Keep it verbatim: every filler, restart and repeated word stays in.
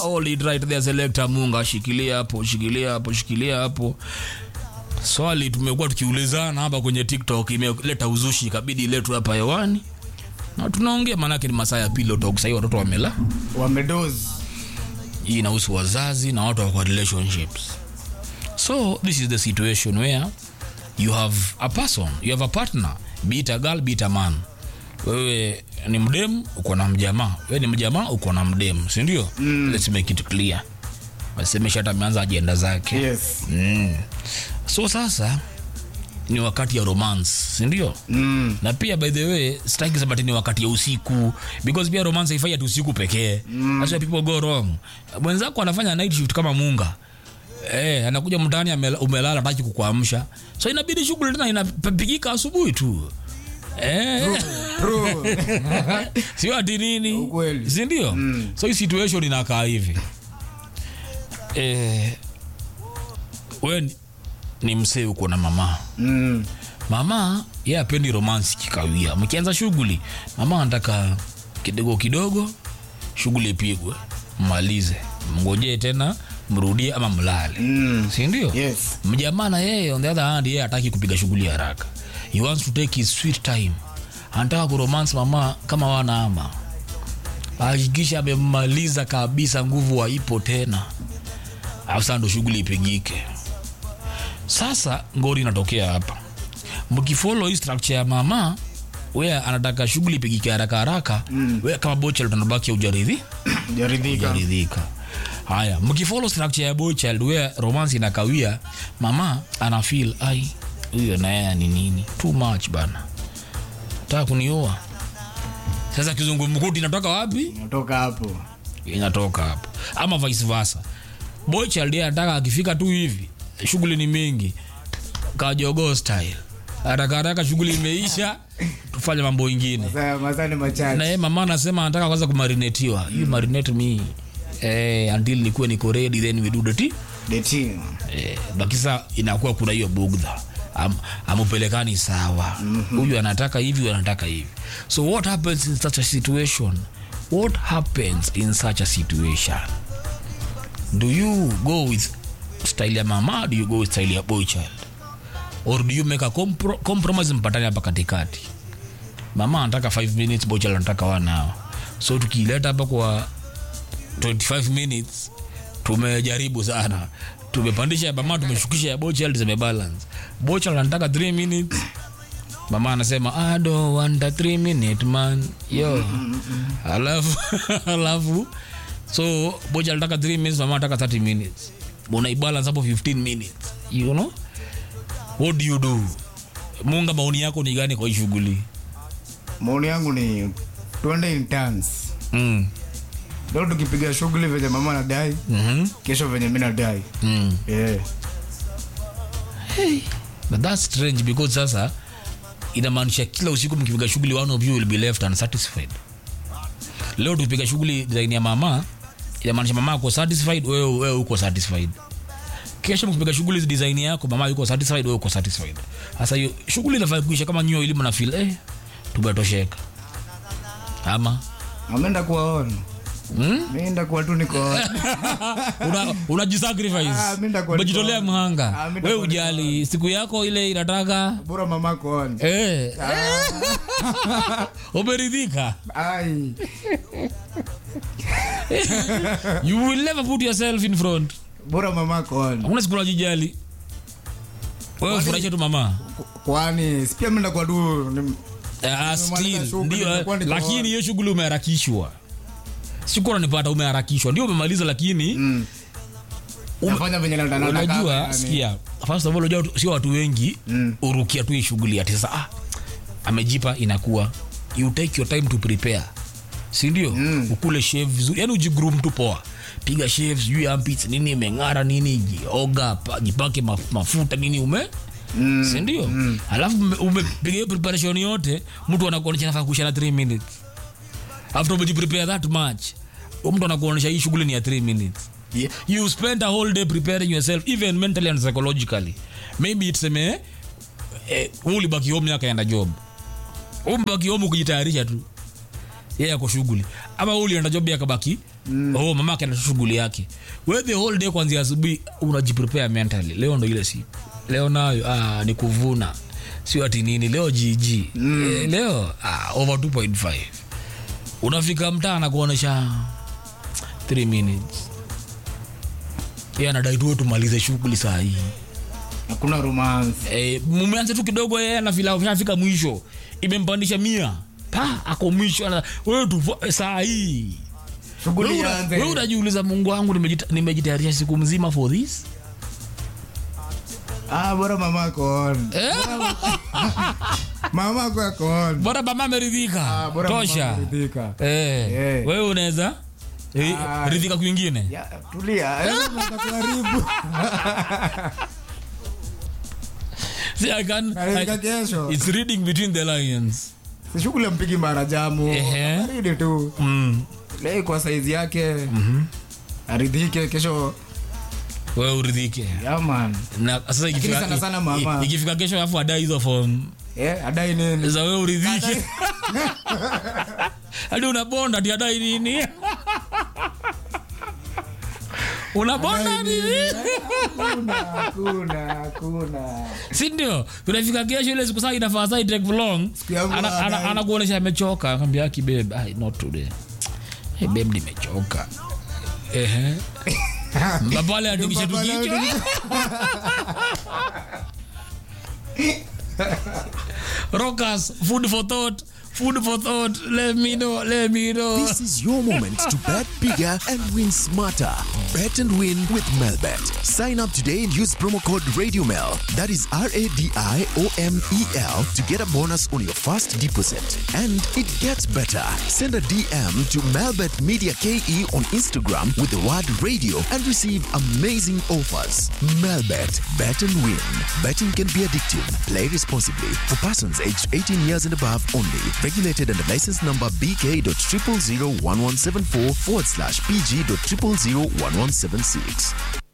Hold it right there, selector Munga, shikilia hapo, shikilia hapo, shikilia hapo. Swali tumekuwa tukiulizana hapa kwenye TikTok imeleta uzushi, ikabidi letu hapa hewani. Na tunaongea maana yake ni masaa ya pillow talk. Sasa watoto wamela, wamedoze. Hii inahusu wazazi na watu wa relationships. So this is the situation where you have a person, you have a partner, be it a girl, be it a man. Wewe ni mdem, uko na mjamaa. Wewe ni mjamaa, uko na mdem, si ndio? Mm. Let's make it clear. Wasemesha hata ameanza agenda zake. Yes. Mm. So sasa ni wakati ya romance, si ndio? Mm. Na pia by the way, sitaki sabati ni wakati ya usiku, because pia romance haifai tu usiku pekee. Mm. That's why people go wrong. Mwenzako anafanya night shift kama Munga. Eh, anakuja mtaani umelala hataki kukuamsha. So inabidi shughuli tena inapigika asubuhi tu. Eh. Bro. Sio ati nini? Si ndio? Mm. So hii situation inakaa hivi. Eh, wewe ni msee uko na mama. Mm. Mama yeye hapendi romance kikawia. Mkianza shughuli, mama anataka kidogo kidogo shughuli ipigwe, mmalize. Mngojee tena mrudie ama mlale. Mm. Si ndio? Yes. Mjamaa na yeye on the other hand yeye hataki kupiga shughuli haraka. He wants to take his sweet time. Anataka ku romance mama kama wana ama. Hakikisha amemaliza kabisa, nguvu haipo tena. Afisa ndo shughuli ipigike. Sasa ngori inatokea hapa. Mkifollow hii structure ya mama, wewe anataka shughuli ipigike haraka haraka, mm. wewe kama bocha utanabaki ujaridhi? Ujaridhika. Ujaridhika. Haya, mkifollow structure ya boy child where romance inakawia, mama ana feel ai huyo naye ni nini? Too much bana. Nataka kunioa. Sasa kizungumkuti inatoka wapi? Inatoka hapo. Inatoka hapo. Ama vice versa. Boy child yeye anataka akifika tu hivi, shughuli ni mingi. Kajogo style. Haraka haraka shughuli imeisha, tufanye mambo mengine. Sasa mazani machache. Na yeye mama anasema anataka kwanza kumarinetiwa. You marinate me. Eh, until nikuwe niko ready then we do the tea. The tea. Eh, bakisa inakuwa kuna hiyo bugdha. Am, amupelekani sawa. Huyu mm-hmm. anataka hivi, huyu anataka hivi. So what happens in such a situation? What happens in such a situation? Do you go with style ya mama, do you go with style ya boy child? Or do you make a compro- compromise mpatani hapa katikati? Mama anataka five minutes, boy child anataka one hour. So tukileta hapa kwa twenty-five minutes, tumejaribu sana. Tumepandisha ya mama, tumeshukisha ya boy child, zime balance. Boy child anataka three minutes. Mama anasema I don't want a three minute man. Yo. Alafu alafu so boy child anataka three minutes, mama anataka thirty minutes. Bona ibalance hapo fifteen minutes. You know? What do you do? Munga, maoni yako ni gani kwa hii shughuli? Maoni yangu ni twende in turns. Mm. Leo tukipiga shughuli venye mama anadai, Mhm. kesho venye mimi nadai. Mm. Yeah. Hey, but that's strange because sasa inamaanisha kila usiku mkipiga shughuli one of you will be left unsatisfied. Leo tupiga shughuli design ya mama, inamaanisha mama uko satisfied, wewe wewe uko satisfied. Kesho mkipiga shughuli design yako, mama yuko satisfied, wewe uko satisfied. Sasa hiyo shughuli inafaa kuisha kama nyinyi elimu na feel eh tumetosheka. Ama ameenda kuwaona. Hmm? Mimi nenda kwa tu niko. una unajisacrifice. Ah, umejitolea mhanga. Ah, wewe ujali siku yako ile inataka bora mamako on. Eh. Umeridhika? Ai. You will never put yourself in front. Bora mamako on. Una siku unajijali. Wewe furahisha tu mama. Kwani sipia mimi nenda kwa du. Ah, still ndio, lakini hiyo shughuli umeharakishwa. Sikura nipata umeharakishwa. Ndio umemaliza lakini mm. unafanya venye na ndana. Unajua sikia. First of all unajua sio watu wengi mm. urukia tu hii shughuli ati sasa ah amejipa inakuwa you take your time to prepare. Si ndio? Mm. Ukule shave vizuri. Yaani ujigroom tu poa. Piga shaves, juu ya armpits nini imeng'ara nini, jioga, jipake mafuta nini ume mm. si ndio? Mm. Alafu umepiga hiyo preparation yote, mtu anakuonyesha nafaa kushana three minutes. After you prepare that much, mtu anakuonyesha hii shughuli ni ya three minutes. Yeah. You spend a whole day preparing yourself even mentally and psychologically. Maybe it's a eh, uli baki home yaka enda job. Umbaki home kujitayarisha tu. yeye ako shughuli. Ama uli anaenda job akabaki. Mm. Oh, mama yake ana shughuli yake. Wewe the whole day kuanzia asubuhi unajiprepare mentally. Leo ndo ile siku. Leo nayo ah ni kuvuna. Sio ati nini leo G G. Mm. E, leo ah over two point five. Unafika mtaa na kuonesha three minutes. Yeye anadai tu tumalize shughuli saa hii. Hakuna romance. Eh, mumeanza tu kidogo yeye anafila anafika mwisho. Imempandisha mia. Pa ako mwisho wewe tu saa hii. Shughuli ianze. Wewe unajiuliza Mungu wangu nimejitayarisha siku mzima for this? Ah, bora mama ako on. Eh? Mama ako on. Bora mama ameridhika. Ah, bora tosha. Mama ameridhika. Eh. Yeah. Wewe unaweza ah, ridhika kwingine? Ya, tulia. Nitakuharibu. See, I can I, it's reading between the lines. Si shughuli mpigi marajamu. Eh. Read tu. Mm. Leo kwa size yake. Mhm. Aridhike kesho. Wewe uridhike. Yeah man. Na sasa ikifika sana sana mama. Ikifika kesho alafu adai hizo form. Eh, adai nini? Sasa wewe uridhike. Hadi unabonda hadi adai nini? Unabonda nini? Hakuna, hakuna, hakuna. Si ndio? Tunafika kesho ile siku saa inafaa saa take long. Anakuonesha amechoka, akamwambia ki babe, I not today. Hey babe nimechoka. Ehe. Mbapale atingisha tukichwa. Rockers, food for thought. Food for thought. Let me know. Let me know. This is your moment to bet bigger and win smarter. Bet and win with Melbet. Sign up today and use promo code RadioMel. That is R A D I O M E L to get a bonus on your first deposit. And it gets better. Send a D M to Melbet Media K E on Instagram with the word radio and receive amazing offers. Melbet. Bet and win. Betting can be addictive. Play responsibly. For persons aged eighteen years and above only. Regulated under license number B K dot zero zero zero one one seven four forward slash P G dot zero zero zero one one seven six.